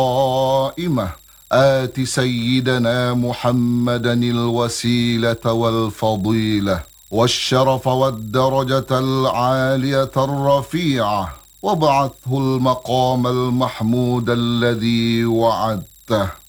قائمة آت سيدنا محمدا الوسيلة والفضيلة والشرف والدرجة العالية الرفيعة وابعثه المقام المحمود الذي وعدته.